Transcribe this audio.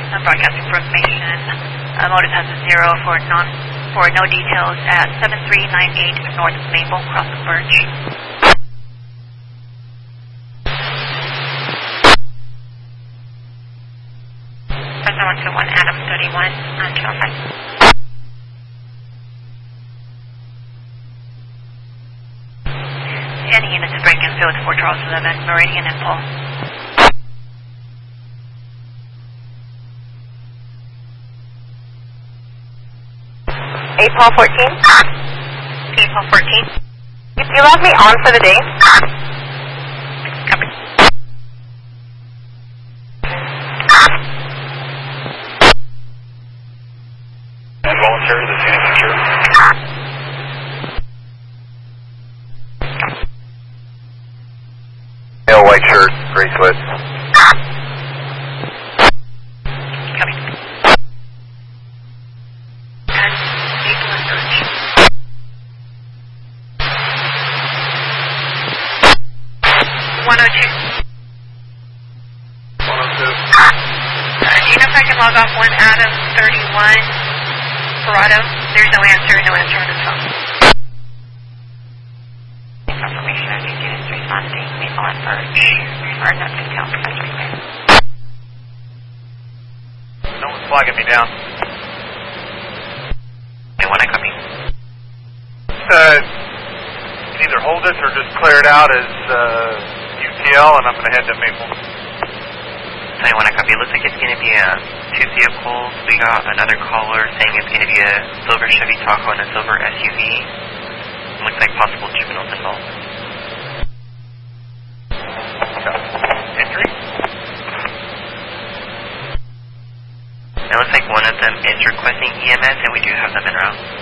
I'm broadcasting for information. Modus has a 0 for no details at 7398 North Maple, crossing Birch. Press 121, Adam 31, on 205. Any units to break and fill with 4 Charles 11, Meridian and Paul. Paul 14. Paul 14. You left me on for the day. Copy. Voluntary, the signature. Male white shirt, gray sweat. Copy. And Maple and Birch. 102. 102. Do you know if I can log off one Adam 31 Corrado? There's no answer on his phone. Confirmation of these units responding, Maple and Birch. Or no details, No one's flagging me down. And when I copy? You can either hold this or just clear it out as UTL, and I'm going to head to Maple. Tell you when I copy, it looks like it's going to be 2 vehicles. We got another caller saying it's going to be a silver Chevy Tahoe and a silver SUV. Looks like possible juveniles involved. Entry? It looks like one of them is requesting EMS, and we do have them en route.